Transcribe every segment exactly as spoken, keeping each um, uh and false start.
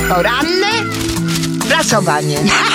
Poranne prasowanie.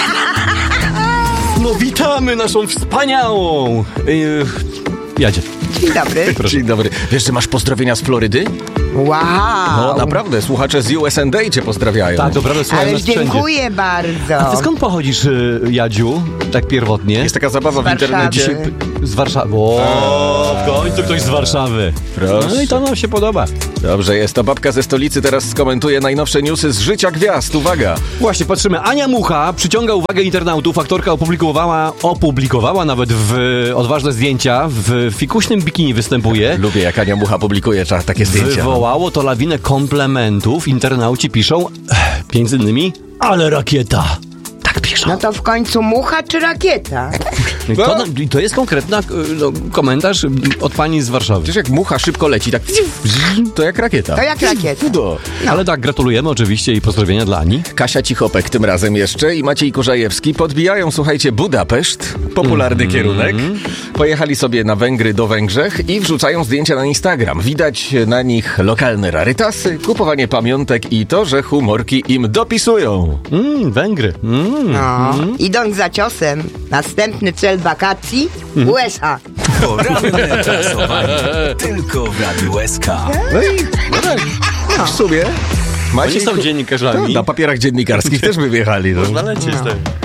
No witamy naszą wspaniałą... Yy, Jadzie. Dzień dobry. Proszę. Dzień dobry. Wiesz, że masz pozdrowienia z Florydy? Wow. No naprawdę, słuchacze z U S A cię pozdrawiają. Tak, naprawdę słuchają Ale nas wszędzie. dziękuję bardzo. A ty skąd pochodzisz, y, Jadziu? Tak pierwotnie? Jest taka zabawa Z w internecie. Warszawy. Z Warszawy. O, w końcu ktoś z Warszawy. Proszę. No i to nam się podoba. Dobrze jest, to babka ze stolicy teraz skomentuje najnowsze newsy z życia gwiazd. Uwaga! Właśnie, patrzymy. Ania Mucha przyciąga uwagę internautów. Aktorka opublikowała, opublikowała nawet w odważne zdjęcia. W fikuśnym bikini występuje. Lubię, jak Ania Mucha publikuje takie zdjęcia. Wywołało to lawinę komplementów. Internauci piszą, między innymi, ale rakieta. Tak piszą. No to w końcu mucha czy rakieta? To, to jest konkretny no, komentarz od pani z Warszawy. Przecież jak mucha szybko leci, tak to jak rakieta. To jak rakieta. No. Ale tak, gratulujemy oczywiście i pozdrowienia dla Ani. Kasia Cichopek tym razem jeszcze i Maciej Kurzajewski podbijają, słuchajcie, Budapeszt, popularny mm-hmm. kierunek. Pojechali sobie na Węgry do Węgrzech i wrzucają zdjęcia na Instagram. Widać na nich lokalne rarytasy, kupowanie pamiątek i to, że humorki im dopisują. Mm, Węgry. Mm. No, mm. idąc za ciosem, następny cel wakacji mm. U S A. Poranne prasowanie tylko w Radiu S K. No i no tak, no. w sumie Maciej... Oni są dziennikarzami. To, na papierach dziennikarskich też by wjechali. No. Można lecieć. No.